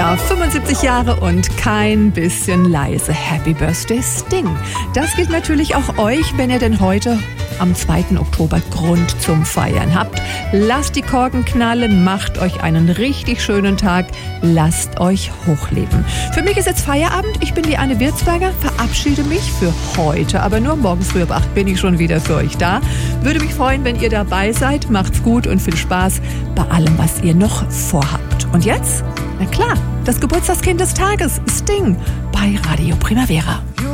Ja, 75 Jahre und kein bisschen leise. Happy Birthday Sting. Das gilt natürlich auch euch, wenn ihr denn heute am 2. Oktober Grund zum Feiern habt. Lasst die Korken knallen, macht euch einen richtig schönen Tag, lasst euch hochleben. Für mich ist jetzt Feierabend. Ich bin die Anne Wirzberger, verabschiede mich für heute, aber nur morgen früh ab 8 bin ich schon wieder für euch da. Würde mich freuen, wenn ihr dabei seid. Macht's gut und viel Spaß bei allem, was ihr noch vorhabt. Und jetzt? Na klar, das Geburtstagskind des Tages, Sting, bei Radio Primavera.